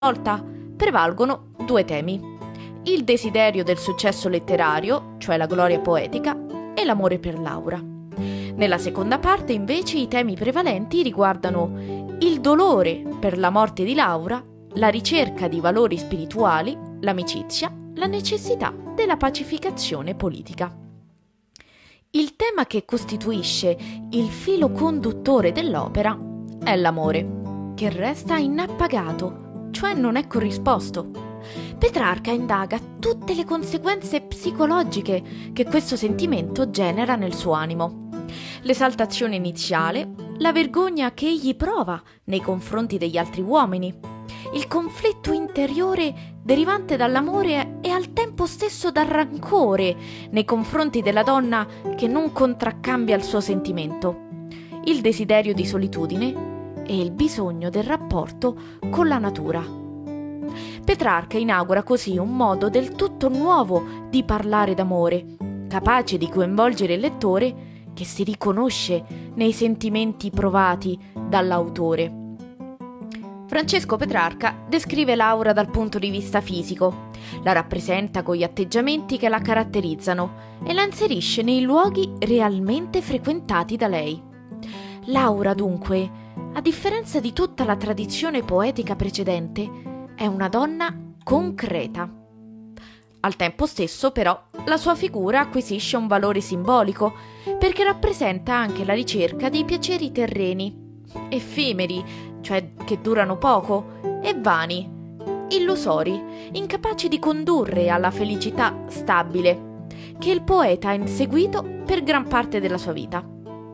volta prevalgono due temi: il desiderio del successo letterario, cioè la gloria poetica, e l'amore per Laura. Nella seconda parte, invece, i temi prevalenti riguardano il dolore per la morte di Laura, la ricerca di valori spirituali, l'amicizia, la necessità della pacificazione politica. Il tema che costituisce il filo conduttore dell'opera è l'amore, che resta inappagato, cioè non è corrisposto. Petrarca indaga tutte le conseguenze psicologiche che questo sentimento genera nel suo animo. L'esaltazione iniziale, la vergogna che egli prova nei confronti degli altri uomini, il conflitto interiore derivante dall'amore e al tempo stesso dal rancore nei confronti della donna che non contraccambia il suo sentimento, il desiderio di solitudine e il bisogno del rapporto con la natura. Petrarca inaugura così un modo del tutto nuovo di parlare d'amore, capace di coinvolgere il lettore che si riconosce nei sentimenti provati dall'autore. Francesco Petrarca descrive Laura dal punto di vista fisico, la rappresenta con gli atteggiamenti che la caratterizzano e la inserisce nei luoghi realmente frequentati da lei. Laura, dunque, a differenza di tutta la tradizione poetica precedente, è una donna concreta. Al tempo stesso, però, la sua figura acquisisce un valore simbolico, perché rappresenta anche la ricerca dei piaceri terreni, effimeri, cioè che durano poco, e vani, illusori, incapaci di condurre alla felicità stabile, che il poeta ha inseguito per gran parte della sua vita.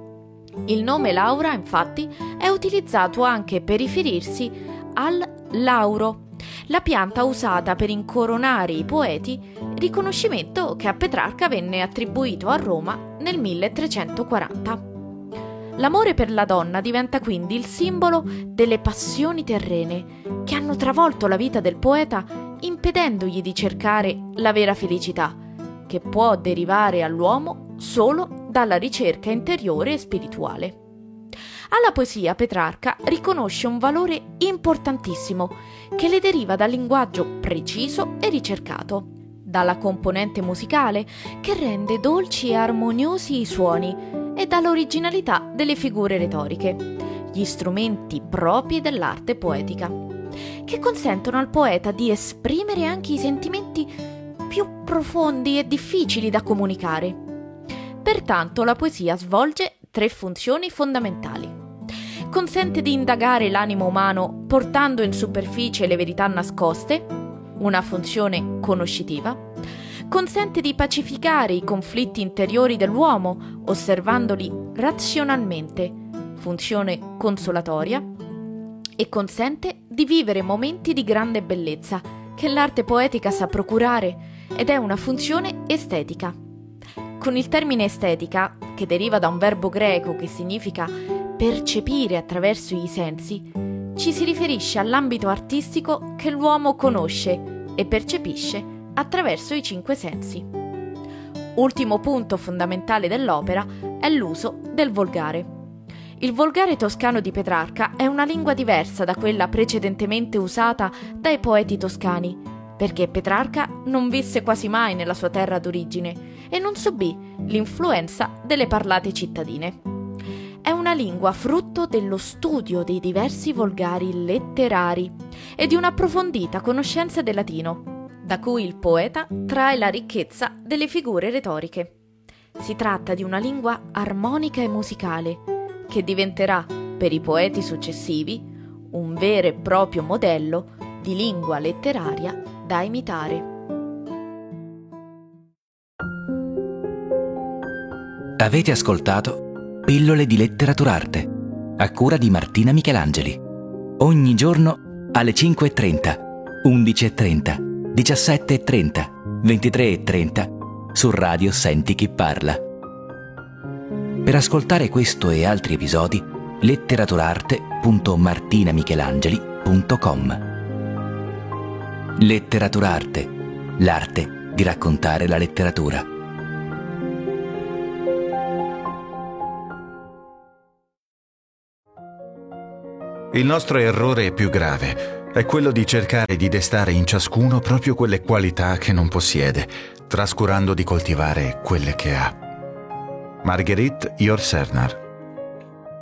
Il nome Laura, infatti, è utilizzato anche per riferirsi al lauro, la pianta usata per incoronare i poeti, riconoscimento che a Petrarca venne attribuito a Roma nel 1340. L'amore per la donna diventa quindi il simbolo delle passioni terrene che hanno travolto la vita del poeta, impedendogli di cercare la vera felicità, che può derivare all'uomo solo dalla ricerca interiore e spirituale. Alla poesia Petrarca riconosce un valore importantissimo che le deriva dal linguaggio preciso e ricercato, dalla componente musicale che rende dolci e armoniosi i suoni e dall'originalità delle figure retoriche, gli strumenti propri dell'arte poetica, che consentono al poeta di esprimere anche i sentimenti più profondi e difficili da comunicare. Pertanto la poesia svolge tre funzioni fondamentali. Consente di indagare l'animo umano portando in superficie le verità nascoste, una funzione conoscitiva. Consente di pacificare i conflitti interiori dell'uomo osservandoli razionalmente, funzione consolatoria. E consente di vivere momenti di grande bellezza che l'arte poetica sa procurare ed è una funzione estetica. Con il termine estetica, che deriva da un verbo greco che significa percepire attraverso i sensi, ci si riferisce all'ambito artistico che l'uomo conosce e percepisce attraverso i cinque sensi. Ultimo punto fondamentale dell'opera è l'uso del volgare. Il volgare toscano di Petrarca è una lingua diversa da quella precedentemente usata dai poeti toscani, perché Petrarca non visse quasi mai nella sua terra d'origine e non subì l'influenza delle parlate cittadine. È una lingua frutto dello studio dei diversi volgari letterari e di un'approfondita conoscenza del latino, da cui il poeta trae la ricchezza delle figure retoriche. Si tratta di una lingua armonica e musicale, che diventerà, per i poeti successivi, un vero e proprio modello di lingua letteraria da imitare. Avete ascoltato Pillole di Letteraturarte, a cura di Martina Michelangeli. Ogni giorno alle 5:30, 11:30, 17:30, 23:30 su Radio Senti Chi Parla. Per ascoltare questo e altri episodi, letteraturarte.martinamichelangeli.com. Letteraturarte, l'arte di raccontare la letteratura. Il nostro errore più grave è quello di cercare di destare in ciascuno proprio quelle qualità che non possiede, trascurando di coltivare quelle che ha. Marguerite Yourcenar.